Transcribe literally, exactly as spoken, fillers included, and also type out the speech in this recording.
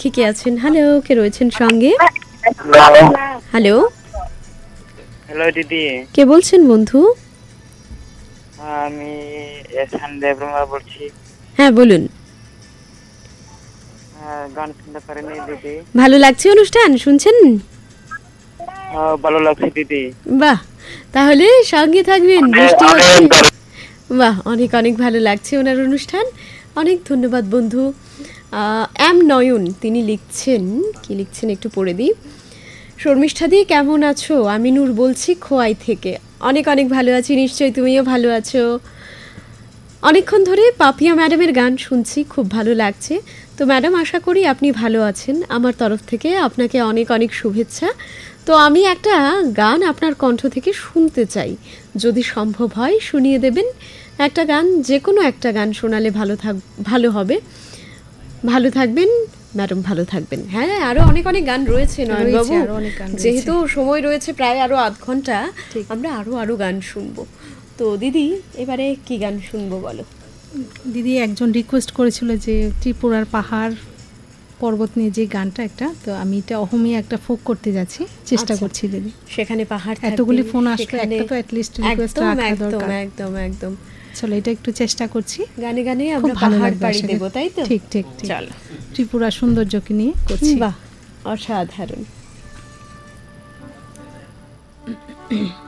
দেখি কে আছেন। হ্যালো, কে রয়েছেন সঙ্গে? হ্যালো, হ্যালো দিদি, কে বলছেন বন্ধু? আমি এহসান দেবরঙ্গা বলছি। হ্যাঁ বলুন। আহ, গান শুনতে পারিনি দিদি। ভালো লাগছে অনুষ্ঠান শুনছেন? আহ, ভালো লাগছে দিদি। বাহ, তাহলে সঙ্গে থাকবেন, বৃষ্টি হচ্ছে। বাহ, অনেক অনেক ভালো লাগছে ওনার অনুষ্ঠান। অনেক ধন্যবাদ বন্ধু। আহ, এম নয়ন তিনি লিখছেন, কি লিখছেন একটু পড়ে দিই। শর্মিষ্ঠা দি কেমন আছো? আমি নূর বলছি খোয়াই থেকে। অনেক অনেক ভালো আছি, নিশ্চয়ই তুমিও ভালো আছো। অনেকক্ষণ ধরে পাপিয়া ম্যাডামের গান শুনছি, খুব ভালো লাগছে। তো ম্যাডাম, আশা করি আপনি ভালো আছেন। আমার তরফ থেকে আপনাকে অনেক অনেক শুভেচ্ছা। তো আমি একটা গান আপনার কণ্ঠ থেকে শুনতে চাই, যদি সম্ভব হয় শুনিয়ে দেবেন। একটা গান, যে কোনো একটা গান শোনালে ভালো থাক ভালো হবে। ভালো থাকবেন ম্যাডাম, ভালো থাকবেন। হ্যাঁ, আরও অনেক অনেক গান রয়েছে নয়নবাবু, যেহেতু সময় রয়েছে প্রায় আরও আধ ঘন্টা, আমরা আরও আরও গান শুনবো। তো দিদি, এবারে কি গান শুনবো বলো? দিদি একজন রিকোয়েস্ট করেছিল যে ত্রিপুরার পাহাড় পর্বত নিয়ে যে গানটা, একটা তো আমি এটা অহমিয়া একটা ফোক করতে যাচ্ছি, চেষ্টা করছি দিদি। সেখানে পাহাড়, এতগুলি ফোন আসলে একটা তো অ্যাটলিস্ট রিকোয়েস্ট রাখা দরকার। একদম একদম, চলো এটা একটু চেষ্টা করছি। গানে গানে আমরা পাহাড় পাড়ি দেব, তাই তো? ঠিক ঠিক চলো, ত্রিপুরা সৌন্দর্যকে নিয়ে করছি। বাহ, অসাধারণ।